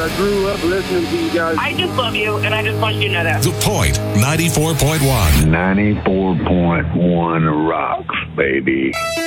I grew up listening to you guys. I just love you, and I just want you to know that. The Point, 94.1. 94.1 rocks, baby.